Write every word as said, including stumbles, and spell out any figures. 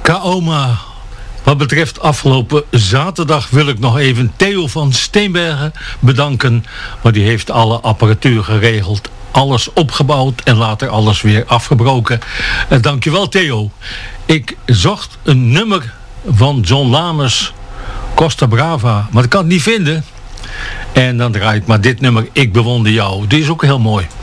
Kaoma. Wat betreft afgelopen zaterdag wil ik nog even Theo van Steenbergen bedanken. Want die heeft alle apparatuur geregeld. Alles opgebouwd en later alles weer afgebroken. Uh, dankjewel Theo. Ik zocht een nummer van John Lamers, Costa Brava, maar ik kan het niet vinden. En dan draai ik maar dit nummer, Ik bewonder jou. Die is ook heel mooi.